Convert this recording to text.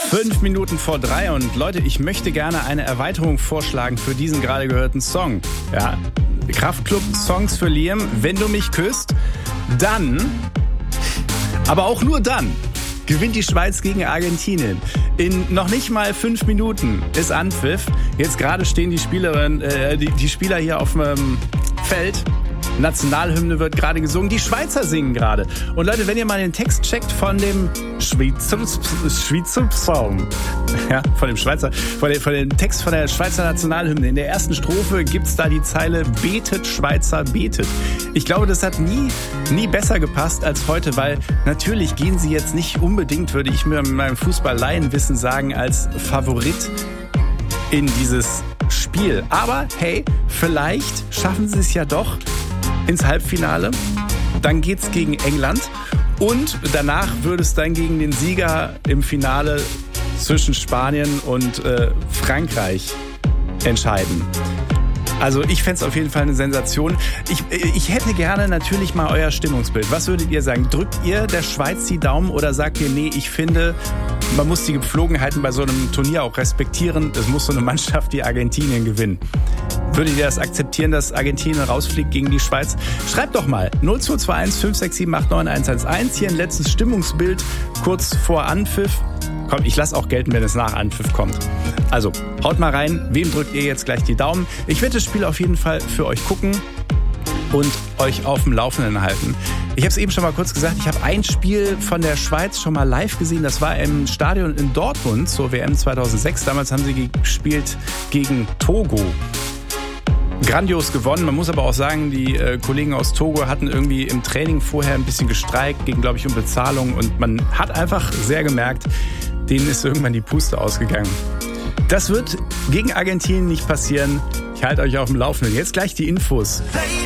5 Minuten vor 3 und Leute, ich möchte gerne eine Erweiterung vorschlagen für diesen gerade gehörten Song. Ja, Kraftklub Songs für Liam, wenn du mich küsst, dann, aber auch nur dann, gewinnt die Schweiz gegen Argentinien. In noch nicht mal 5 Minuten ist Anpfiff. Jetzt gerade stehen die Spieler hier auf dem Feld. Nationalhymne wird gerade gesungen. Die Schweizer singen gerade. Und Leute, wenn ihr mal den Text checkt von dem Schweizer Song, ja, von dem Text von der Schweizer Nationalhymne. In der ersten Strophe gibt's da die Zeile "Betet, Schweizer, betet". Ich glaube, das hat nie besser gepasst als heute, weil natürlich gehen sie jetzt nicht unbedingt, würde ich mir in meinem Fußball-Laienwissen sagen, als Favorit in dieses Spiel. Aber hey, vielleicht schaffen sie es ja doch ins Halbfinale. Dann geht's gegen England und danach würde es dann gegen den Sieger im Finale zwischen Spanien und Frankreich entscheiden. Also ich fände es auf jeden Fall eine Sensation. Ich hätte gerne natürlich mal euer Stimmungsbild. Was würdet ihr sagen? Drückt ihr der Schweiz die Daumen oder sagt ihr, nee, ich finde, man muss die Gepflogenheiten bei so einem Turnier auch respektieren. Es muss so eine Mannschaft wie Argentinien gewinnen. Würdet ihr das akzeptieren, dass Argentinien rausfliegt gegen die Schweiz? Schreibt doch mal 0221 567 89111. Hier ein letztes Stimmungsbild kurz vor Anpfiff. Komm, ich lasse auch gelten, wenn es nach Anpfiff kommt. Also, haut mal rein. Wem drückt ihr jetzt gleich die Daumen? Ich werde das Spiel auf jeden Fall für euch gucken und euch auf dem Laufenden halten. Ich habe es eben schon mal kurz gesagt, ich habe ein Spiel von der Schweiz schon mal live gesehen. Das war im Stadion in Dortmund zur WM 2006. Damals haben sie gespielt gegen Togo. Grandios gewonnen. Man muss aber auch sagen, die Kollegen aus Togo hatten irgendwie im Training vorher ein bisschen gestreikt, ging, glaube ich, um Bezahlung. Und man hat einfach sehr gemerkt, denen ist irgendwann die Puste ausgegangen. Das wird gegen Argentinien nicht passieren. Ich halte euch auf dem Laufenden. Jetzt gleich die Infos.